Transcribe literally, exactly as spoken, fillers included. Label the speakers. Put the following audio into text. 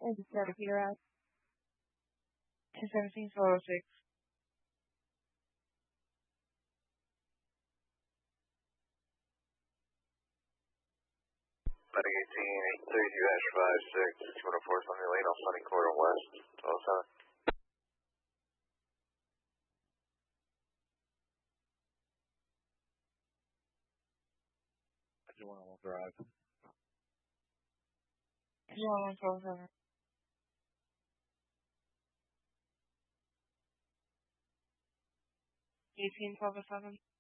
Speaker 1: And just start repeat around. two seventeen, four oh six.
Speaker 2: Heading eighteen, eight thirty dash five six, two one four, Sunny Lane, off Sunny Quarter West, twelve seven.
Speaker 3: two one one Drive.
Speaker 1: two one one, twelve seven. eighteen, twelve seven.